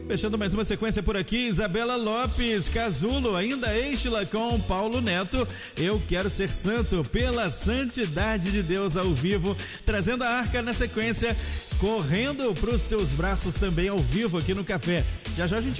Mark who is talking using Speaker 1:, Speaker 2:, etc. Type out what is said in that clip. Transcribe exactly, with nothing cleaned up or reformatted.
Speaker 1: Fechando mais uma sequência por aqui, Isabela Lopes, Casulo, ainda Estila com Paulo Neto, Eu Quero Ser Santo, pela santidade de Deus ao vivo, trazendo a Arca na sequência, Correndo pros Teus Braços também ao vivo aqui no Café. Já já a gente